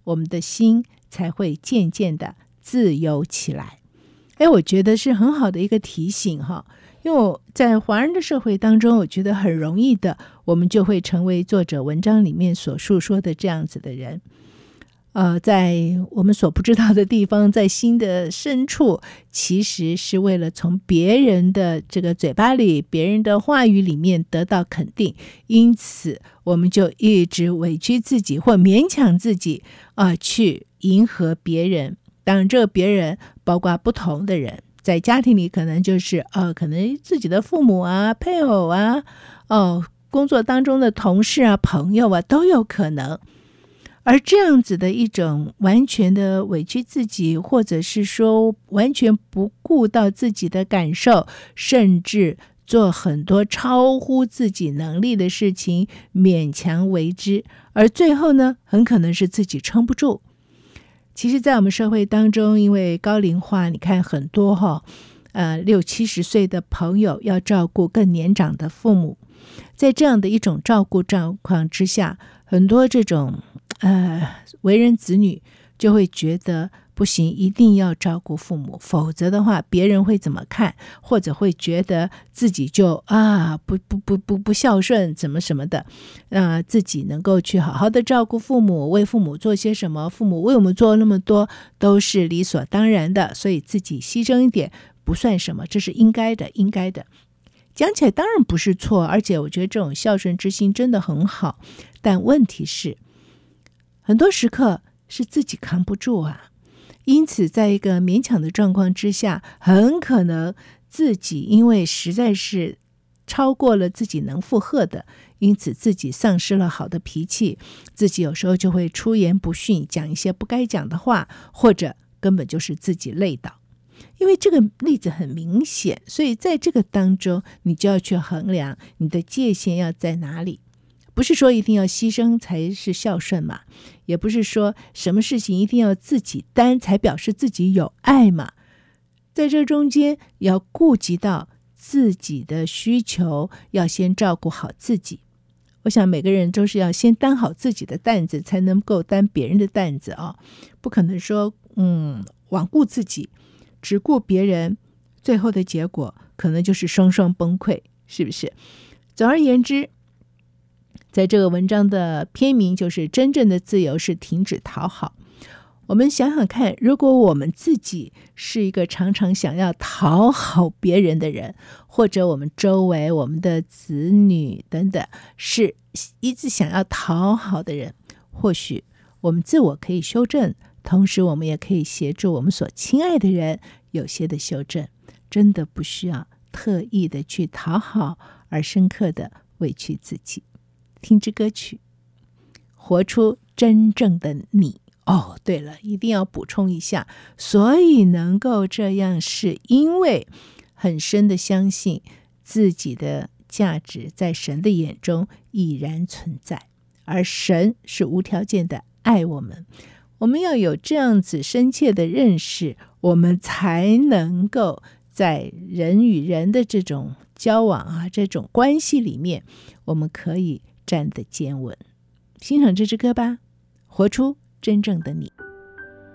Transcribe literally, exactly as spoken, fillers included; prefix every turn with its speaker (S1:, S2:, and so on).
S1: 我们的心才会渐渐的自由起来。哎，我觉得是很好的一个提醒哈，因为我在华人的社会当中，我觉得很容易的，我们就会成为作者文章里面所述说的这样子的人。呃，在我们所不知道的地方，在心的深处，其实是为了从别人的这个嘴巴里、别人的话语里面得到肯定，因此我们就一直委屈自己或勉强自己啊、呃，去迎合别人。当然，这个别人包括不同的人，在家庭里可能就是呃，可能自己的父母啊、配偶啊、哦，工作当中的同事啊、朋友啊，都有可能。而这样子的一种完全的委屈自己，或者是说完全不顾到自己的感受，甚至做很多超乎自己能力的事情，勉强为之，而最后呢，很可能是自己撑不住。其实在我们社会当中，因为高龄化，你看很多哈、哦，呃，六七十岁的朋友要照顾更年长的父母，在这样的一种照顾状况之下，很多这种呃为人子女就会觉得不行，一定要照顾父母，否则的话别人会怎么看，或者会觉得自己就啊不不不不不孝顺怎么什么的，呃自己能够去好好的照顾父母，为父母做些什么，父母为我们做那么多都是理所当然的，所以自己牺牲一点不算什么，这是应该的应该的。讲起来当然不是错，而且我觉得这种孝顺之心真的很好，但问题是很多时刻是自己扛不住啊，因此在一个勉强的状况之下，很可能自己因为实在是超过了自己能负荷的，因此自己丧失了好的脾气，自己有时候就会出言不逊，讲一些不该讲的话，或者根本就是自己累倒。因为这个例子很明显，所以在这个当中你就要去衡量你的界限要在哪里。不是说一定要牺牲才是孝顺嘛，也不是说什么事情一定要自己担才表示自己有爱嘛。在这中间要顾及到自己的需求，要先照顾好自己。我想每个人都是要先担好自己的担子，才能够担别人的担子啊、哦！不可能说嗯罔顾自己，只顾别人，最后的结果可能就是双双崩溃，是不是？总而言之，在这个文章的篇名就是真正的自由是停止讨好。我们想想看，如果我们自己是一个常常想要讨好别人的人，或者我们周围我们的子女等等是一直想要讨好的人，或许我们自我可以修正，同时我们也可以协助我们所亲爱的人有些的修正，真的不需要特意的去讨好而深刻的委屈自己。听支歌曲，活出真正的你。哦，对了，一定要补充一下，所以能够这样是因为很深的相信自己的价值在神的眼中已然存在，而神是无条件的爱我们。我们要有这样子深切的认识，我们才能够在人与人的这种交往啊，这种关系里面，我们可以站得坚稳。欣赏这支歌吧，活出真正的你。